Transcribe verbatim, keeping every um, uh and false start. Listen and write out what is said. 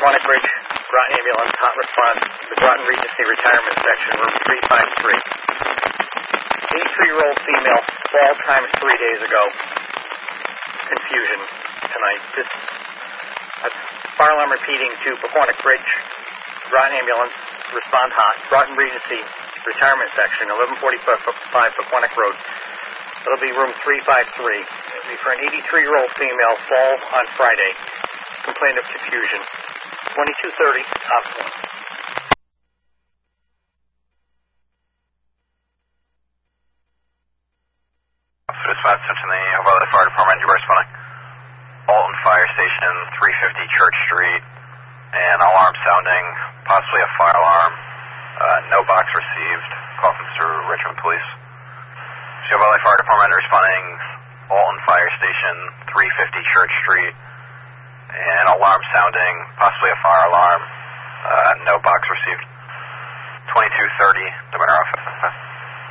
Paquonic Bridge, Groton Ambulance, hot response, the Groton Regency Retirement Section, room three five three. eighty-three-year-old female, fall times three days ago. Confusion tonight. This, that's fire alarm repeating to Paquonic Bridge, Groton Ambulance, respond hot, Groton Regency Retirement Section, eleven forty-five Paquonic Road. That'll be room three five three. It'll be for an eighty-three-year-old female, fall on Friday. Complaint of confusion. twenty-two thirty, top one. Dispatch, attention the Ohio Valley Fire Department. You are responding. Alton Fire Station, three fifty Church Street, and alarm sounding, possibly a fire alarm. Uh, no box received. Call from Mister Richmond Police. Ohio Valley Fire Department responding. Alton Fire Station, three fifty Church Street, and alarm sounding, possibly a fire alarm. Uh, no box received. twenty-two thirty, Dominion office.